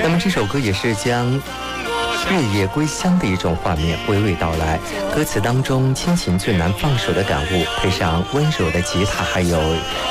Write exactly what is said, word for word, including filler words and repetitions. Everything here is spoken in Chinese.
那么这首歌也是将日夜归乡的一种画面娓娓道来，歌词当中亲情最难放手的感悟，配上温柔的吉他，还有